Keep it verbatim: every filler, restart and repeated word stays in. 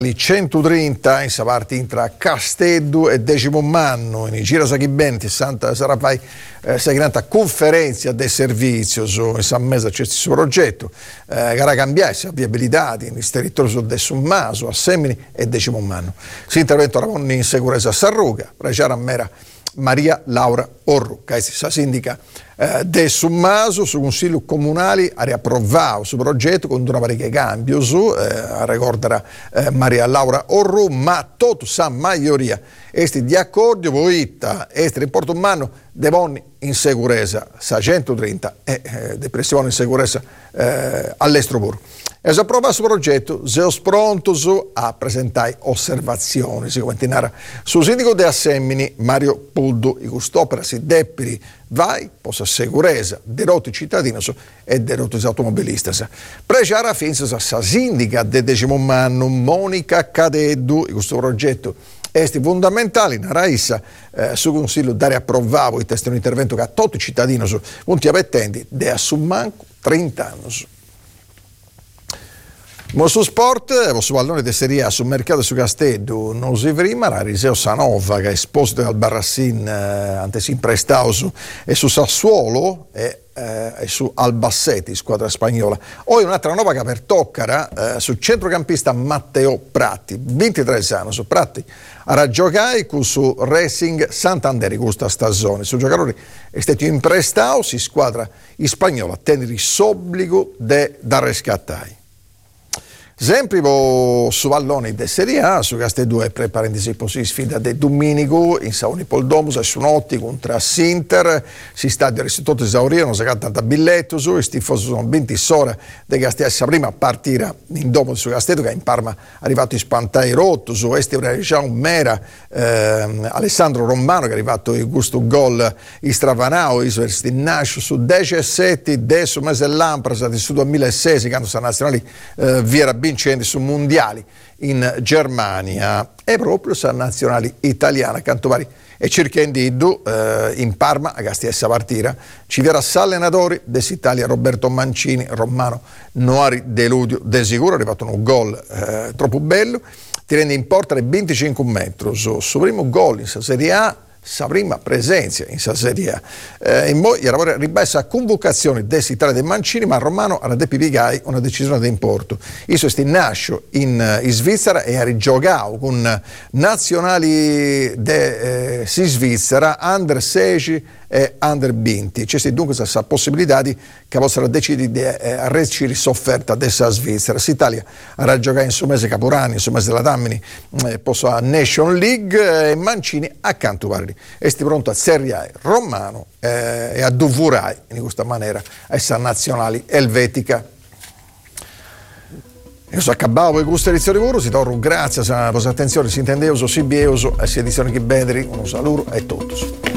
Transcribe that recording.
centotrenta in sa parte intra Casteddu e Decimo Manno in gira sa chi benti Santa sarà fai eh, segreta conferenza del servizio su in San Mesa c'è questo progetto eh, gara cambiare sa viabilità in territorio su Dessummaso a Semini e Decimo Manno si intervento ora in sicurezza a Sarruga preciare a mera Maria Laura Orru, che è la sindaca eh, del Summaso, su Consiglio Comunale ha riapprovato su progetto con una parecchia cambio su, eh, ricorderà eh, Maria Laura Orru, ma tutta sa maggioria esti di accordo, poi estri in porto umano devono in sicurezza, sa centotrenta e eh, depressione in sicurezza eh, all'estero puro. E se approva questo progetto, siamo pronti a presentare osservazioni. Si continuerà sul sindaco di Assemini, Mario Puldu, in quest'opera si deppiri vai, possa sicurezza, dei roti cittadini e dei roti automobilisti. Preciare finza sa sindaca del Decimo Manno, Monica Cadeddu, in questo progetto esti fondamentali, in Raissa, eh, su Consiglio dare approvato il testo di intervento che a tutti i cittadini su punti appetenti, de assummanco trenta anni. Ma su sport, su pallone di Serie A, sul mercato su Casteddu, non si prima, la Riseo Sanova che è esposto dal Barrassin, eh, antesin prestato e su Sassuolo e, eh, e su Albacete, squadra spagnola. Poi un'altra nuova che per Toccara, eh, sul centrocampista Matteo Pratti, ventitré anni, su Pratti a giocare con su Racing Santander in questa stagione. Su giocatori è stato imprestato, si squadra in spagnola, tenere s'obbligo de, da rescattare. Sempre su pallone di Serie A, su Casteddu e pre parentesi posi sfida di Domenico in Sauni Poldomus e su Notti contro Sinter, si stadio restituto esaurito, si canta biglietto su, i tifosi sono venti ore di Casteddu, prima partire in domo su Casteddu che in Parma è arrivato in spantai rotto, su Esti un mera eh, Alessandro Romano che è arrivato in gusto gol in Stravanao, in Nascio su diciassette, adesso mese l'Ampras, su duemilasei, quando sono nazionali eh, via vincenti su mondiali in Germania e proprio sa nazionali italiana Cantovari e Circhendiddu eh, in Parma a Castiessa partita ci verrà s'allenatore dell'Italia Roberto Mancini Romano Noari Deludio de sicuro è arrivato un gol eh, troppo bello ti rende in porta le venticinque metri su, su primo gol in Serie A sa prima presenza in Serie A. Eh, in poi era ribessa a convocazione dell'Italia dei Mancini, ma Romano ha depipigai una decisione di importo. Iso sti nascio in, in Svizzera e ha rigiocato con nazionali de eh, si Svizzera, under sedici e under venti. C'è dunque questa possibilità di che possano decidere di eh, recire sofferta dessa Svizzera. L'Italia ha giocato in su mese Caporani, in su mese della Tammini, eh, posso a Nation League e Mancini accanto a e sti pronto a Serie A Romano eh, e a Duvurai in questa maniera essa nazionali elvetica. Io sono accabato con questa edizione di lavoro, si torna grazie a vostra attenzione, si intende uso, si bieso e si edizione che bedri, un saluto e tutto.